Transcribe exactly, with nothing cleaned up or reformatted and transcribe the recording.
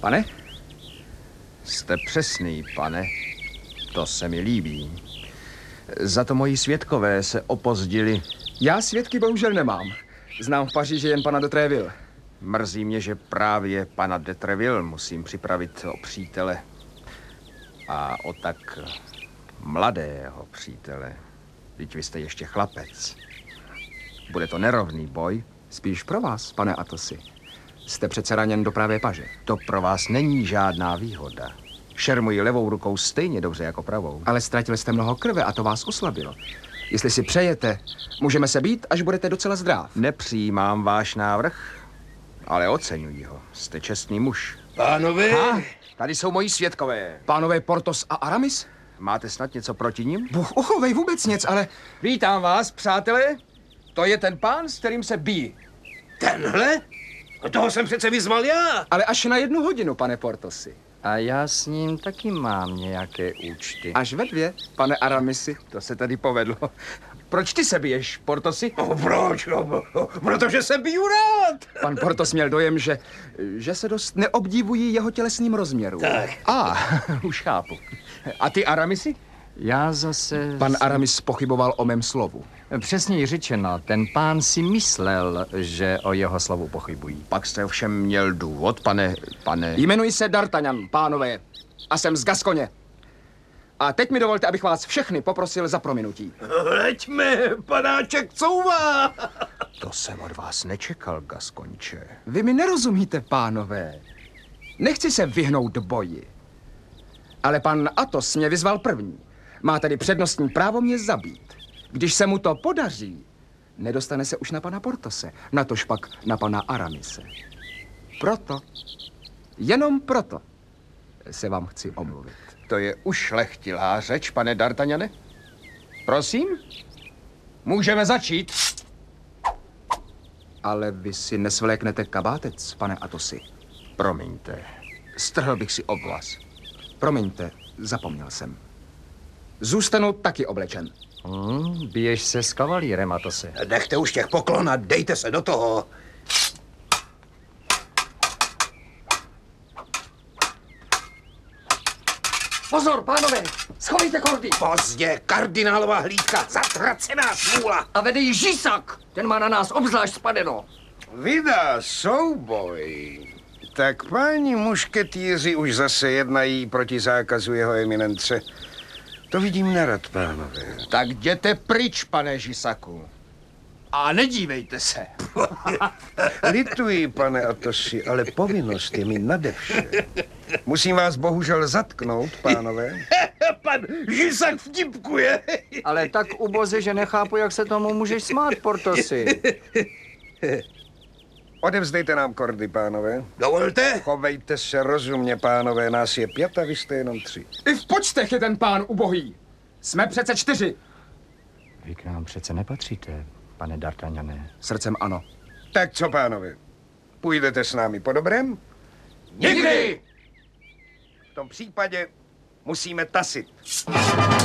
Pane? Jste přesný, pane. To se mi líbí. Za to moji svědkové se opozdili. Já svědky bohužel nemám. Znám v Paříži jen pana de Tréville. Mrzí mě, že právě pana de Treville musím připravit o přítele. A o tak mladého přítele. Vždyť vy jste ještě chlapec. Bude to nerovný boj. Spíš pro vás, pane Atosi. Jste přece raněn do pravé paže. To pro vás není žádná výhoda. Šermuji levou rukou stejně dobře jako pravou. Ale ztratil jste mnoho krve a to vás oslabilo. Jestli si přejete, můžeme se být, až budete docela zdrav. Nepřijímám váš návrh, ale oceňuji ho. Jste čestný muž. Pánové? Ha? Tady jsou moji svědkové. Pánové Portos a Aramis? Máte snad něco proti nim? Bůh uchovej vůbec nic, ale... Vítám vás, přátelé. To je ten pán, s kterým se bijí. Tenhle? Toho jsem přece vyzval já. Ale až na jednu hodinu, pane Portosi. A já s ním taky mám nějaké účty. Až ve dvě, pane Aramisi. To se tady povedlo. Proč ty se biješ, Portosi? No proč? No, protože se biju rád. Pan Portos měl dojem, že, že se dost neobdivují jeho tělesným rozměrům. Tak. A, ah, už chápu. A ty, Aramisi? Já zase... Pan Aramis pochyboval o mém slovu. Přesněji řečeno, ten pán si myslel, že o jeho slovu pochybují. Pak jste ovšem měl důvod, pane, pane... Jmenuji se D'Artagnan, pánové, a jsem z Gaskoně. A teď mi dovolte, abych vás všechny poprosil za prominutí. Leďme, panáček couvá. To jsem od vás nečekal, Gaskonče. Vy mi nerozumíte, pánové. Nechci se vyhnout boji. Ale pan Athos mě vyzval první. Má tedy přednostní právo mě zabít. Když se mu to podaří, nedostane se už na pana Portose, natož pak na pana Aramise. Proto, jenom proto, se vám chci omluvit. To je ušlechtilá řeč, pane D'Artagnane. Prosím? Můžeme začít. Ale vy si nesvléknete kabátec, pane Athosi. Promiňte, strhl bych si obvaz. Promiňte, zapomněl jsem. Zůstanu taky oblečen. Hmm, biješ se s kavalírem, Atose. Nechte už těch poklon a dejte se do toho. Pozor, pánové, schovejte kordy. Pozdě, kardinálová hlídka, zatracená smůla. A vede ji Žisak. Ten má na nás obzvlášť spadeno. Vydá souboj. Tak páni mušketýři už zase jednají proti zákazu jeho eminence. To vidím nerad, pánové. Tak jděte pryč, pane Žisaku. A nedívejte se. Lituji, pane Atosi, ale povinnost je mi nade vše. Musím vás bohužel zatknout, pánové. Pan Žisak vtipkuje. Ale tak uboze, že nechápu, jak se tomu můžeš smát, Portosi. Odevzdejte nám kordy, pánové. Dovolte. Chovejte se rozumně, pánové. Nás je pět a vy jste jenom tři. I v počtech je ten pán ubohý. Jsme přece čtyři. Vy k nám přece nepatříte, pane D'Artagnane. Srdcem ano. Tak co, pánové? Půjdete s námi po dobrém? Nikdy. V tom případě musíme tasit.